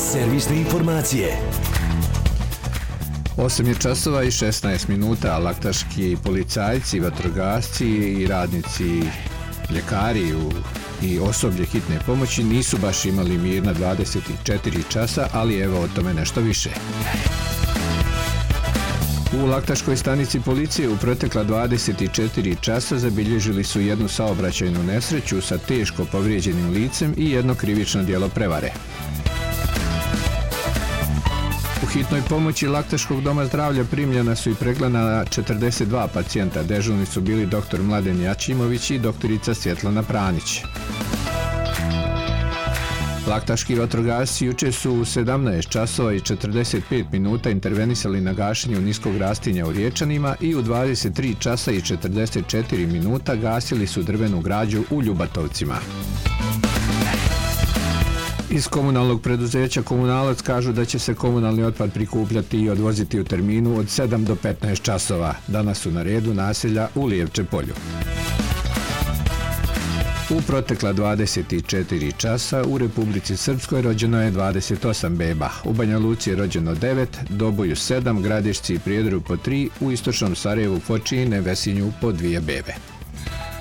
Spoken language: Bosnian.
Servisne informacije. 8 je časova i 16 minuta, a laktaški policajci, vatrogasci i radnici, ljekari i osoblje hitne pomoći nisu baš imali mir na 24 časa, ali evo o tome nešto više. U laktaškoj stanici policije u protekla 24 časa zabilježili su jednu saobraćajnu nesreću sa teško povrijeđenim licem i jedno krivično djelo prevare. U hitnoj pomoći Laktaškog doma zdravlja primljena su i pregledana 42 pacijenta. Dežurni su bili dr. Mladen Jačimović i doktorica Svjetlana Pranić. Laktaški vatrogasci juče su u 17 časova i 45 minuta intervenisali na gašenju niskog rastinja u Riječanima i u 23 časa i 44 minuta gasili su drvenu građu u Ljubatovcima. Iz komunalnog preduzeća Komunalac kažu da će se komunalni otpad prikupljati i odvoziti u terminu od 7 do 15 časova. Danas su na redu naselja u Lijevče polju. U protekla 24 časa u Republici Srpskoj rođeno je 28 beba. U Banja Luci je rođeno 9, Doboju 7, Gradišci i Prijedoru po 3, u istočnom Sarajevu, Fočiji i Nevesinju po 2 bebe.